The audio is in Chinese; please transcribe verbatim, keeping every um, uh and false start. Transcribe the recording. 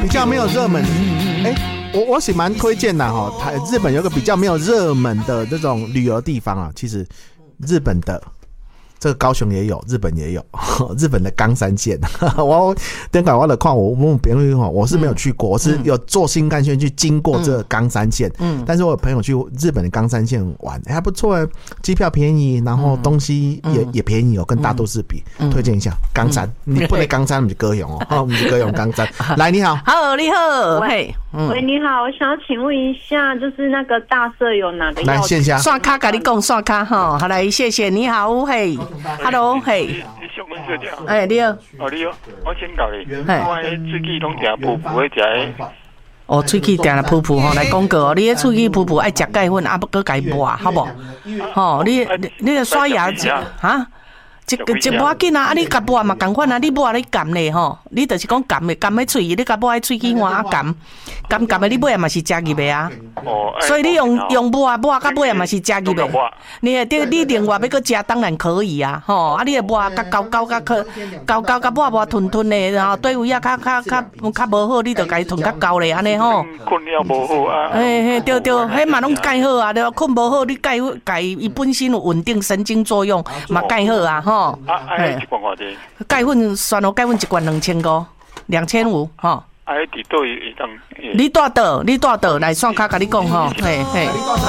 比较没有热门。哎、欸，我我是蛮推荐的哈。台日本有个比较没有热门的这种旅游地方啊，其实日本的。这个高雄也有，日本也有，日本的冈山县。我等下我的看我问别人哈，我是没有去过，我是有坐新干线去经过这个冈山县。嗯，但是我有朋友去日本的冈山县玩，欸、还不错哎，机票便宜，然后东西也、嗯、也便宜哦，跟大都市比，嗯、推荐一下冈山。嗯、你不能冈山，不是高雄哦，不是高雄冈山。来，你好， 好，你好， 喂，嗯、喂，你好，我想要请问一下，就是那个大社有哪个？ 来线下刷卡，跟你讲刷卡哈，好来，谢谢，你好，嘿。Hello， 嘿， 你小文小姐， 哎，你好， 哦，你好，我请教你，我迄喙齿拢定噗噗迄只， 哦，喙齿定了噗噗吼，来讲过哦，你迄喙齿噗噗爱食钙粉，啊，不搁改抹，好不？吼，你你个刷牙哈？一一无要紧啊！啊，你甲抹嘛共款啊！你抹你含咧吼，你就是讲含咧含喺喙，你甲抹喺喙齿换啊含，含含的你尾嘛是食入的啊。哦。所以你用用抹抹甲尾嘛是食入的。你你你另外要搁食当然可以啊，吼！啊，你个抹甲高高甲可高高甲抹抹吞吞的，然后对位啊较较较较无好，你就甲伊吞较高咧安尼吼。 困了无好啊。 嘿嘿，对对，迄嘛拢介好啊！对，困无好，你钙钙伊本身有稳定神经作用，嘛介好啊，吼。 啊，哎，一罐偌济？ 钙粉算哦，钙粉一罐两千五，两千五，吼。 啊，伫倒会当？ 你住倒，你住倒来刷卡，甲你讲吼，嘿嘿。